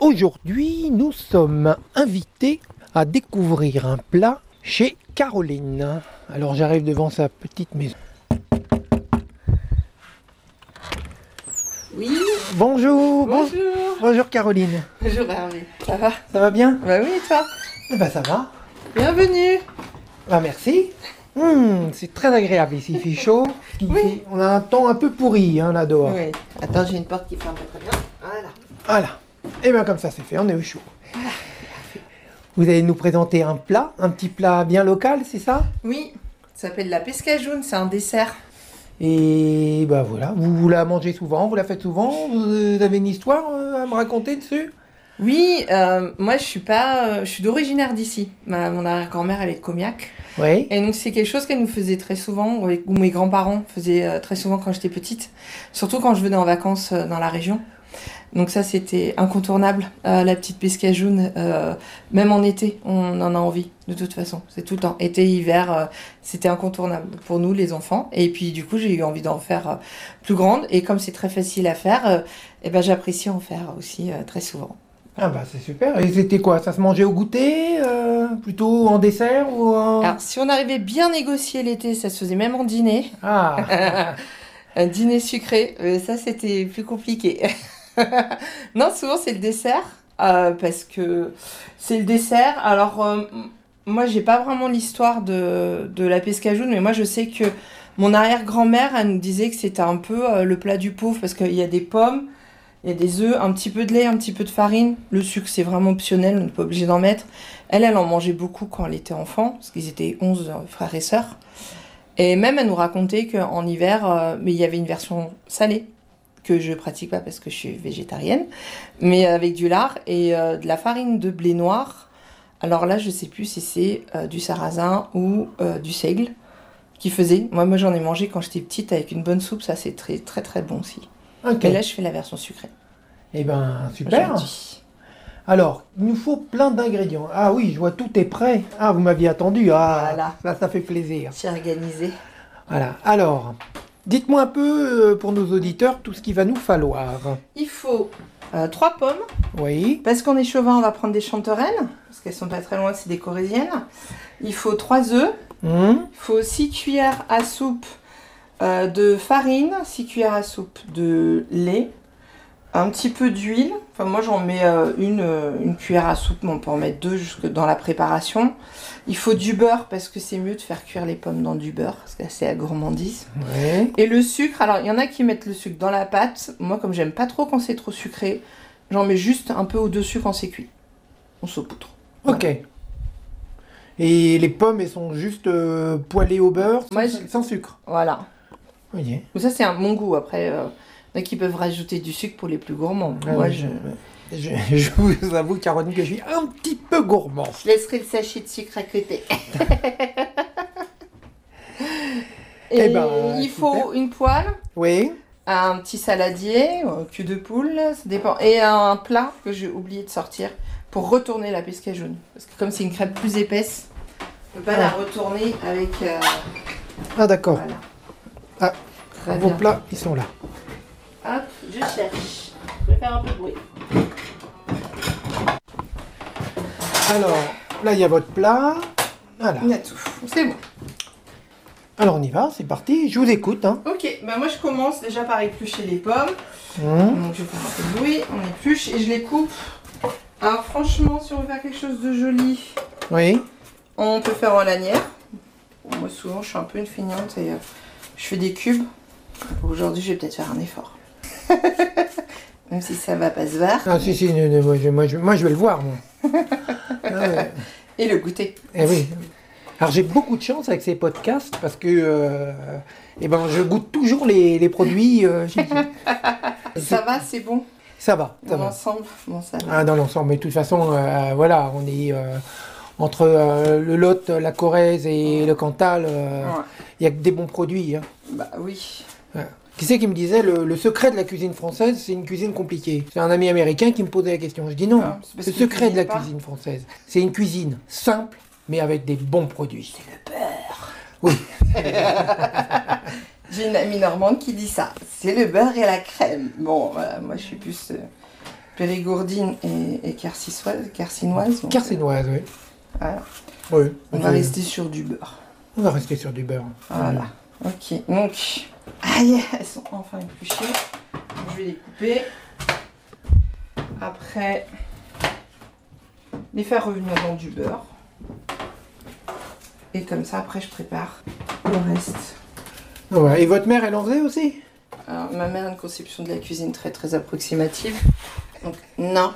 Aujourd'hui, nous sommes invités à découvrir un plat chez Caroline. Alors j'arrive devant sa petite maison. Oui, Bonjour. bonjour. Bonjour Caroline. Bonjour Hervé. Ça va? Ça va bien? Bah oui, et toi? Eh ben ça va. Bienvenue. Ah merci. C'est très agréable ici, il fait chaud. Oui. On a un temps un peu pourri là dehors. Oui. Attends, j'ai une porte qui ferme pas très bien. Voilà. Voilà. Et bien comme ça c'est fait, on est au chaud. Vous allez nous présenter un plat, un petit plat bien local, c'est ça? Oui, ça s'appelle la pescajoune, c'est un dessert. Et ben voilà, vous la mangez souvent, vous la faites souvent, vous avez une histoire à me raconter dessus? Oui, moi je suis d'originaire d'ici. Mon arrière-grand-mère elle est de Comiac. Oui. Et donc c'est quelque chose qu'elle nous faisait très souvent, ou mes grands-parents faisaient très souvent quand j'étais petite. Surtout quand je venais en vacances dans la région. Donc ça c'était incontournable, la petite pescajoune, même en été on en a envie de toute façon, c'est tout le temps, été, hiver, c'était incontournable pour nous les enfants, et puis du coup j'ai eu envie d'en faire plus grande, et comme c'est très facile à faire, et ben j'apprécie en faire aussi très souvent. Ah bah c'est super, et c'était quoi? Ça se mangeait au goûter, plutôt en dessert ou en... Alors si on arrivait bien négocier l'été, ça se faisait même en dîner, Ah. un dîner sucré, ça c'était plus compliqué. Non, souvent c'est le dessert, parce que c'est le dessert. Alors, moi j'ai pas vraiment l'histoire de la pescajoune, mais moi je sais que mon arrière-grand-mère, elle nous disait que c'était un peu le plat du pauvre, parce qu'il y a des pommes, il y a des œufs, un petit peu de lait, un petit peu de farine. Le sucre c'est vraiment optionnel, on n'est pas obligé d'en mettre. Elle en mangeait beaucoup quand elle était enfant, parce qu'ils étaient 11 frères et sœurs. Et même elle nous racontait qu'en hiver, mais il y avait une version salée, que je pratique pas parce que je suis végétarienne, mais avec du lard et de la farine de blé noir. Alors là, je sais plus si c'est du sarrasin ou du seigle qui faisait. Moi, j'en ai mangé quand j'étais petite avec une bonne soupe, ça c'est très très très bon aussi. Ok. Mais là, je fais la version sucrée. Eh ben super. Aujourd'hui. Alors, il nous faut plein d'ingrédients. Ah oui, je vois tout est prêt. Ah, vous m'aviez attendu. Ah, Voilà. ça fait plaisir. C'est organisé. Voilà. Alors, dites-moi un peu pour nos auditeurs tout ce qu'il va nous falloir. Il faut 3 pommes, Oui. parce qu'on est chauvin, on va prendre des chanterelles, parce qu'elles sont pas très loin, c'est des corésiennes. Il faut 3 œufs. Il faut 6 cuillères à soupe de farine, 6 cuillères à soupe de lait, un petit peu d'huile. Enfin, moi, j'en mets une cuillère à soupe, mais on peut en mettre 2 jusque dans la préparation. Il faut du beurre, parce que c'est mieux de faire cuire les pommes dans du beurre, parce que c'est la gourmandise. Oui. Et le sucre, alors il y en a qui mettent le sucre dans la pâte. Moi, comme j'aime pas trop quand c'est trop sucré, j'en mets juste un peu au-dessus quand c'est cuit. On saupoudre. Ok. Et les pommes, elles sont juste poêlées au beurre, Moi, sans sucre. Voilà. Oui. Mais ça, c'est un bon goût. Après, il y en a qui peuvent rajouter du sucre pour les plus gourmands. Ah Moi, oui, je vous avoue, Caroline, que je suis un petit peu gourmand. je laisserai le sachet de sucre à côté. Et Eh ben, il super. faut une poêle, Oui. un petit saladier, un cul de poule, ça dépend, et un plat que j'ai oublié de sortir pour retourner la pescajoune. Parce que comme c'est une crêpe plus épaisse, on ne peut pas la retourner avec... Ah d'accord. Voilà. Ah, Très vos bien. plats, ils sont là. Hop, je cherche. Je vais faire un peu de bruit. Alors, là, il y a votre plat. Voilà. Il y a tout. C'est bon. Alors, on y va, c'est parti. Je vous écoute. Hein. Ok, bah moi je commence déjà par éplucher les pommes. Hum. Donc je vais faire un peu de bruit, on épluche et je les coupe. Alors franchement, si on veut faire quelque chose de joli, Oui. on peut faire en lanière. Bon, moi souvent je suis un peu une feignante et je fais des cubes. Aujourd'hui je vais peut-être faire un effort. Même si ça va pas se voir. Ah si, si, moi, je vais le voir, moi. Ah, ouais. Et le goûter. Eh oui. Alors, j'ai beaucoup de chance avec ces podcasts parce que eh ben, je goûte toujours les produits. Ça va, c'est bon. Ça va, ça Dans va. l'ensemble, bon ça va. Ah, dans l'ensemble, mais de toute façon, voilà, on est entre le Lot, la Corrèze et le Cantal, il n'y a que des bons produits. Hein. Bah oui. Ouais. Qui c'est qui me disait le secret de la cuisine française, c'est une cuisine compliquée. C'est un ami américain qui me posait la question. Je dis non, Ah, c'est parce le qu'il secret de la cuisine pas. cuisine française, c'est une cuisine simple, mais avec des bons produits. Le beurre. Oui. J'ai une amie normande qui dit ça. C'est le beurre et la crème. Bon, voilà, moi je suis plus Périgourdine et carcinoise. Donc, Carcinoise, oui. Voilà. Oui. On va rester sur du beurre. On va rester sur du beurre. Voilà. Ok. Donc, aïe, elles sont enfin épluchées. Je vais les couper. Après, les faire revenir dans du beurre. Et comme ça, après, je prépare le reste. Ouais. Et votre mère, elle en faisait aussi? Alors, ma mère a une conception de la cuisine très très approximative. Donc, non.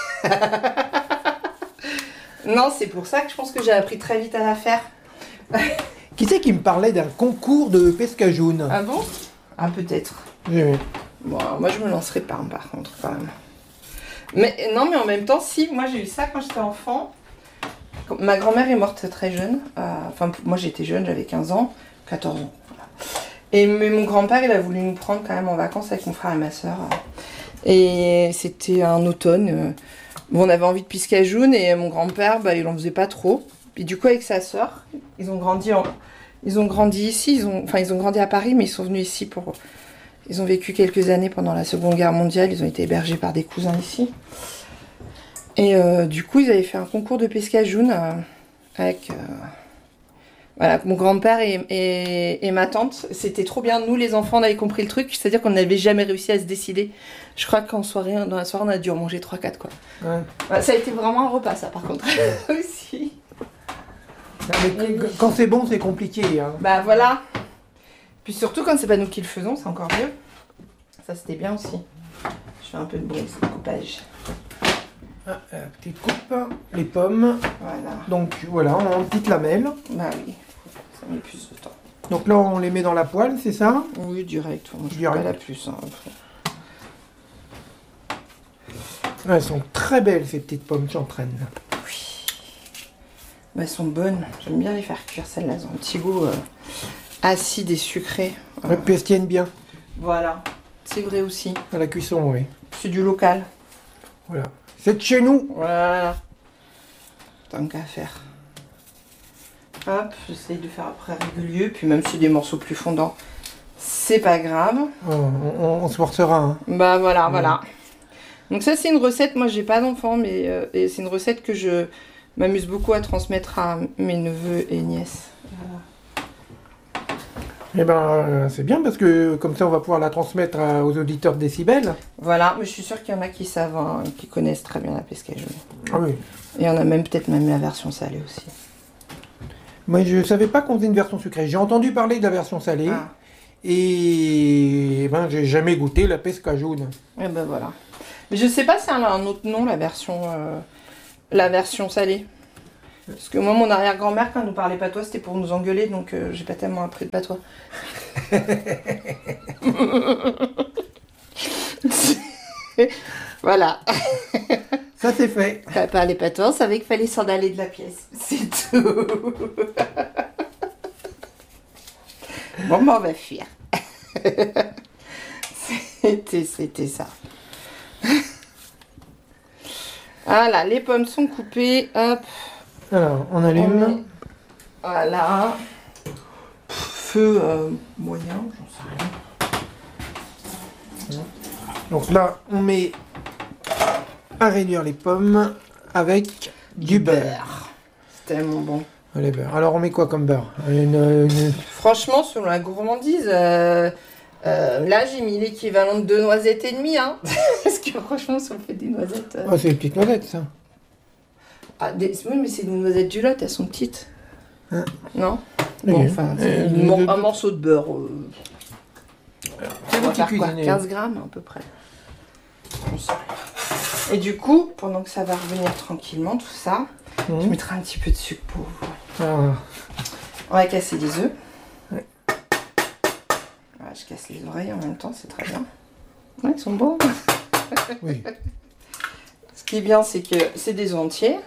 Non, c'est pour ça que je pense que j'ai appris très vite à la faire. Qui c'est qui me parlait d'un concours de pescajoun? Ah bon? Ah, peut-être. Oui. Bon, alors, moi, je me lancerai pas, par contre, quand même. Mais non, mais en même temps, si, moi, j'ai eu ça quand j'étais enfant. Ma grand-mère est morte très jeune. Enfin, moi, j'étais jeune, j'avais 15 ans, 14 ans. Voilà. Mais mon grand-père, il a voulu nous prendre quand même en vacances avec mon frère et ma soeur. Et c'était un automne. Bon, on avait envie de piscajoun et mon grand-père, bah, il en faisait pas trop. Et du coup, avec sa soeur, ils ont grandi ici. Ils ont grandi à Paris, mais ils sont venus ici pour. Ils ont vécu quelques années pendant la Seconde Guerre mondiale. Ils ont été hébergés par des cousins ici. Et du coup, ils avaient fait un concours de pescajoun avec. Voilà, mon grand-père et ma tante, c'était trop bien. Nous, les enfants, on avait compris le truc, c'est-à-dire qu'on n'avait jamais réussi à se décider. Je crois dans la soirée, on a dû en manger 3-4, quoi. Ouais. Ouais, ça a été vraiment un repas, ça, par contre, aussi. Mais quand c'est bon, c'est compliqué. Hein. Bah voilà. Puis surtout, quand c'est pas nous qui le faisons, c'est encore mieux. Ça, c'était bien aussi. Je fais un peu de bruit, c'est le coupage. Ah, la petite coupe, les pommes. Voilà. Donc voilà, en petites lamelles. Bah oui. Ça met plus de temps. Donc là, on les met dans la poêle, c'est ça? Oui, direct. Moi, je direct. pas la plus. Hein, elles sont très belles, ces petites pommes j'entraîne. Oui. Bah, elles sont bonnes. J'aime bien les faire cuire, celles-là. Elles ont un petit goût acide et sucré. Et puis elles tiennent bien. Voilà. C'est vrai aussi. À la cuisson, oui. C'est du local. Voilà. C'est de chez nous. Voilà. Tant qu'à faire. Hop, j'essaye de faire après régulier, puis même si c'est des morceaux plus fondants, c'est pas grave. Oh, on se forcera. Hein. Bah voilà, voilà. Donc ça c'est une recette, moi j'ai pas d'enfant, mais et c'est une recette que je m'amuse beaucoup à transmettre à mes neveux et nièces. Voilà. Eh ben c'est bien parce que comme ça on va pouvoir la transmettre aux auditeurs de Décibel. Voilà, mais je suis sûre qu'il y en a qui savent, hein, qui connaissent très bien la pescajoun. Ah oui. Et il y en a même peut-être même la version salée aussi. Moi je savais pas qu'on faisait une version sucrée. J'ai entendu parler de la version salée. Ah. Et ben j'ai jamais goûté la pescajoun. Et ben voilà. Mais je sais pas si elle a un autre nom, la version salée. Parce que moi, mon arrière-grand-mère, quand elle nous parlait patois, c'était pour nous engueuler, donc j'ai pas tellement appris le patois. Voilà. Ça, c'est fait. Quand elle parlait patois, on savait qu'il fallait s'en aller de la pièce. C'est tout. Bon, ben, on va fuir. C'était ça. Voilà, les pommes sont coupées. Hop. Alors, on allume. Voilà. Feu moyen, j'en sais rien. Donc là, on met à réduire les pommes avec du beurre. C'est tellement bon. Les beurres. Alors, on met quoi comme beurre? Franchement, selon la gourmandise, là, j'ai mis l'équivalent de 2 noisettes et demie. Hein. Parce que franchement, si on fait des noisettes... Oh, c'est des petites noisettes, ça. Ah, oui, mais c'est des noisettes du Lot, elles sont petites. Hein? Non? Bon, enfin, un morceau de beurre. C'est on va faire quoi, 15 grammes à peu près. Et du coup, pendant que ça va revenir tranquillement, tout ça, je mettrai un petit peu de sucre pour vous. Ah. On va casser les œufs. Ouais. Voilà, je casse les oreilles en même temps, c'est très bien. Ouais, ils sont beaux. Oui. Ce qui est bien, c'est que c'est des œufs entiers.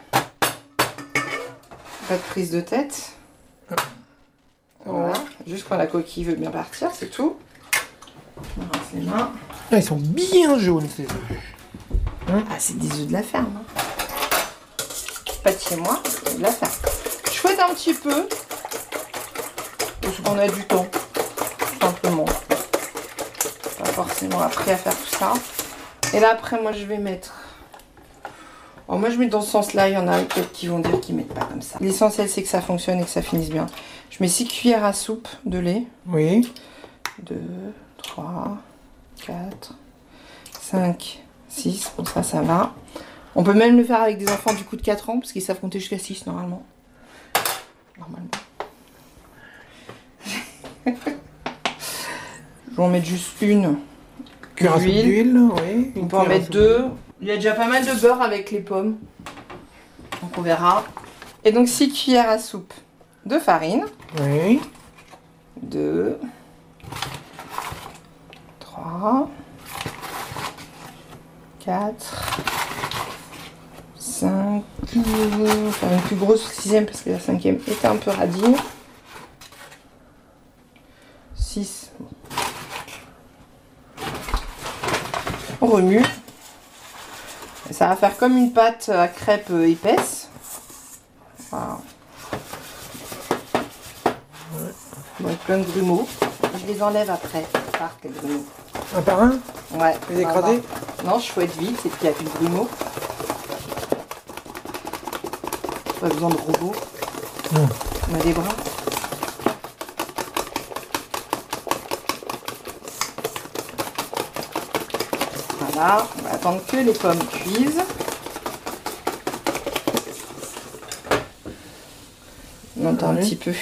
Pas de prise de tête. Voilà. Juste quand la coquille veut bien partir, c'est tout. On rince les mains. Ah, ils sont bien jaunes, ces œufs. Ah, c'est des œufs de la ferme. Hein. Pas de chez moi, c'est de la ferme. Je fouette un petit peu. Parce qu'on a du temps. Tout simplement. Pas forcément appris à faire tout ça. Et là, après, moi, je vais mettre... Oh, moi, je mets dans ce sens-là. Il y en a peut-être qui vont dire qu'ils mettent pas comme ça. L'essentiel, c'est que ça fonctionne et que ça finisse bien. Je mets 6 cuillères à soupe de lait. Oui. 2, 3, 4, 5, 6. Bon, ça va. On peut même le faire avec des enfants du coup de 4 ans, parce qu'ils savent compter jusqu'à 6 normalement. Je vais en mettre juste une. Cuillère à soupe d'huile, oui. On peut en mettre 2. Il y a déjà pas mal de beurre avec les pommes. Donc on verra. Et donc 6 cuillères à soupe de farine. Oui. 2, 3, 4, 5, faire une plus grosse 6e parce que la 5e était un peu radine. 6. On remue. Et ça va faire comme une pâte à crêpes épaisse. Voilà. Avec plein de grumeaux. Je les enlève après. Par les grumeaux. Un par un? Ouais. Les écraser? Non, je fouette vite et puis il n'y a plus de grumeaux. Pas besoin de robot. Non. On a des bras. Voilà, on va attendre que les pommes cuisent. On entend un petit peu.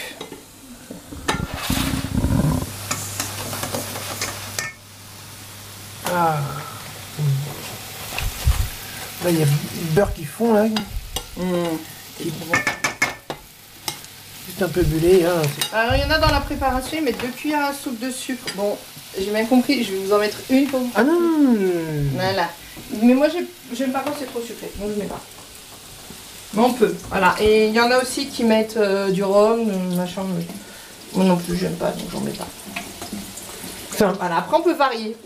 Ah. Là, il y a le beurre qui fond, là. Qui... Juste un peu bullé. Hein. Alors, il y en a dans la préparation, ils mettent 2 cuillères à soupe de sucre. Bon, j'ai bien compris, je vais vous en mettre une pour vous. Ah non. Voilà. Mais moi, j'aime pas quand c'est trop sucré, donc je mets pas. Mais on peut, voilà. Et il y en a aussi qui mettent du rhum, machin. Moi non plus, j'aime pas, donc j'en mets pas. Ça. Voilà, après on peut varier.